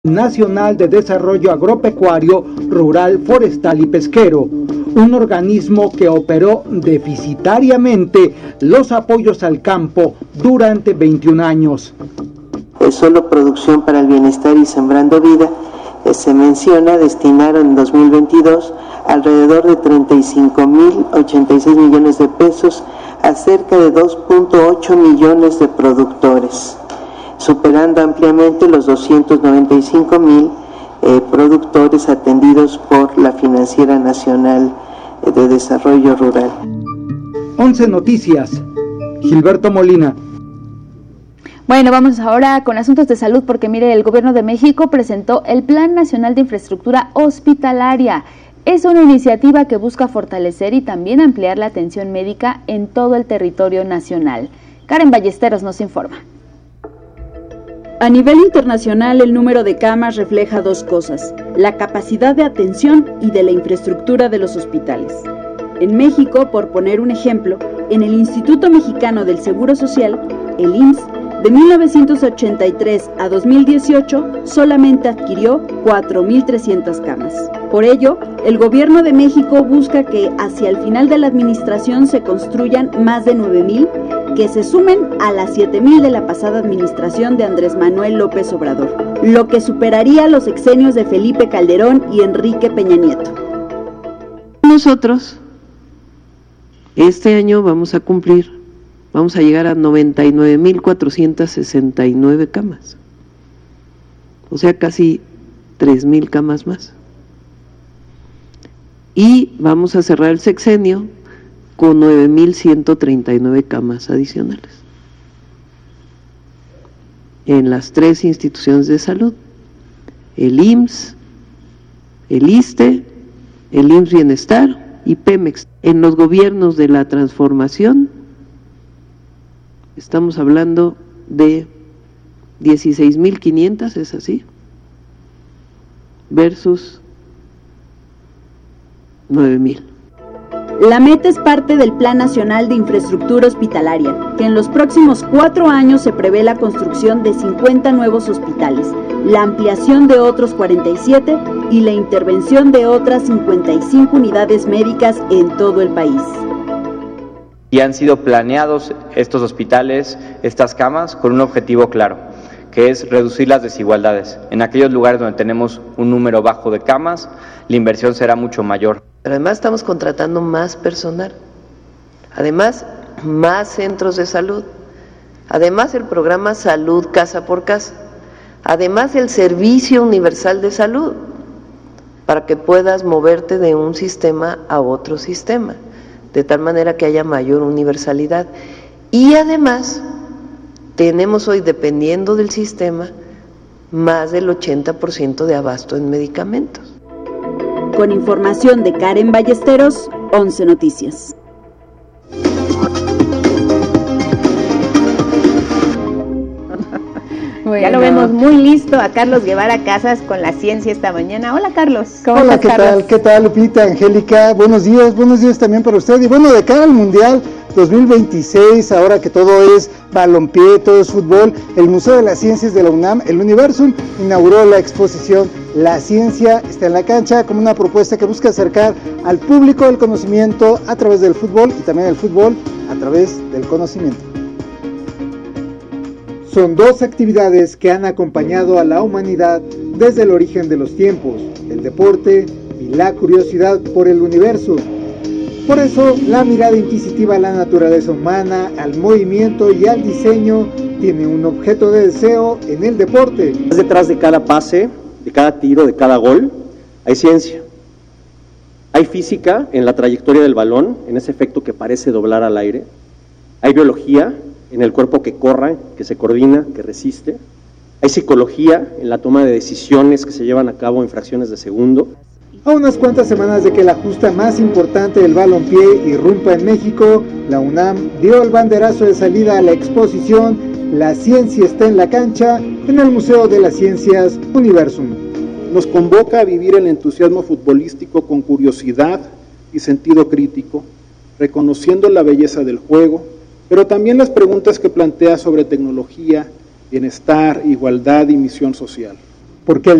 Nacional de Desarrollo Agropecuario, Rural, Forestal y Pesquero, un organismo que operó deficitariamente los apoyos al campo durante 21 años. Solo Producción para el Bienestar y Sembrando Vida, se menciona, destinaron en 2022 alrededor de 35.086 millones de pesos a cerca de 2.8 millones de productores, superando ampliamente los 295.000 productores atendidos por la Financiera Nacional de Desarrollo Rural. 11 Noticias, Gilberto Molina. Bueno, vamos ahora con asuntos de salud porque mire, el Gobierno de México presentó el Plan Nacional de Infraestructura Hospitalaria. Es una iniciativa que busca fortalecer y también ampliar la atención médica en todo el territorio nacional. Karen Ballesteros nos informa. A nivel internacional, el número de camas refleja dos cosas: la capacidad de atención y de la infraestructura de los hospitales. En México, por poner un ejemplo, en el Instituto Mexicano del Seguro Social, el IMSS, de 1983 a 2018, solamente adquirió 4.300 camas. Por ello, el Gobierno de México busca que hacia el final de la administración se construyan más de 9.000, que se sumen a las 7.000 de la pasada administración de Andrés Manuel López Obrador, lo que superaría los sexenios de Felipe Calderón y Enrique Peña Nieto. Nosotros, este año vamos a llegar a 99.469 camas, o sea, casi 3.000 camas más. Y vamos a cerrar el sexenio con 9.139 camas adicionales en las 3 instituciones de salud: el IMSS, el ISSSTE, el IMSS Bienestar y Pemex. En los gobiernos de la transformación estamos hablando de 16.500, ¿es así? Versus 9.000. La meta es parte del Plan Nacional de Infraestructura Hospitalaria, que en los próximos 4 años se prevé la construcción de 50 nuevos hospitales, la ampliación de otros 47 y la intervención de otras 55 unidades médicas en todo el país. Y han sido planeados estos hospitales, estas camas, con un objetivo claro, que es reducir las desigualdades. En aquellos lugares donde tenemos un número bajo de camas, la inversión será mucho mayor. Pero además estamos contratando más personal, además más centros de salud, además el programa Salud Casa por Casa, además el Servicio Universal de Salud, para que puedas moverte de un sistema a otro sistema, de tal manera que haya mayor universalidad. Y además tenemos hoy, dependiendo del sistema, más del 80% de abasto en medicamentos. Con información de Karen Ballesteros, 11 Noticias. Bueno, ya lo vemos muy listo a Carlos Guevara Casas con la ciencia esta mañana. Hola, Carlos. Hola, ¿qué tal? ¿Qué tal, Lupita, Angélica? Buenos días también para usted. Y bueno, de cara al Mundial 2026, ahora que todo es balompié, todo es fútbol, el Museo de las Ciencias de la UNAM, el Universum, inauguró la exposición La Ciencia está en la cancha, como una propuesta que busca acercar al público el conocimiento a través del fútbol y también el fútbol a través del conocimiento. Son 2 actividades que han acompañado a la humanidad desde el origen de los tiempos: el deporte y la curiosidad por el universo. Por eso, la mirada inquisitiva a la naturaleza humana, al movimiento y al diseño tiene un objeto de deseo en el deporte. Detrás de cada pase, de cada tiro, de cada gol, hay ciencia. Hay física en la trayectoria del balón, en ese efecto que parece doblar al aire. Hay biología en el cuerpo que corre, que se coordina, que resiste. Hay psicología en la toma de decisiones que se llevan a cabo en fracciones de segundo. A unas cuantas semanas de que la justa más importante del balompié irrumpa en México, la UNAM dio el banderazo de salida a la exposición La Ciencia está en la cancha en el Museo de las Ciencias Universum. Nos convoca a vivir el entusiasmo futbolístico con curiosidad y sentido crítico, reconociendo la belleza del juego, pero también las preguntas que plantea sobre tecnología, bienestar, igualdad y misión social. porque el